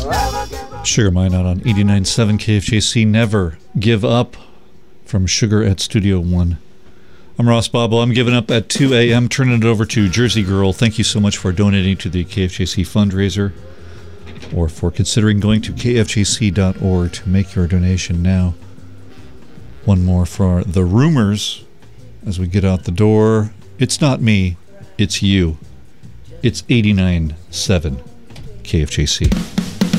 Sugar Mine out on 89.7 KFJC. Never Give Up from Sugar at Studio One. I'm Ross Bobble. I'm giving up at 2 a.m. Turning it over to Jersey Girl. Thank you so much for donating to the KFJC fundraiser, or for considering going to kfjc.org to make your donation now. One more for The Rumors as we get out the door. It's not me, it's you. It's 89.7 KFJC.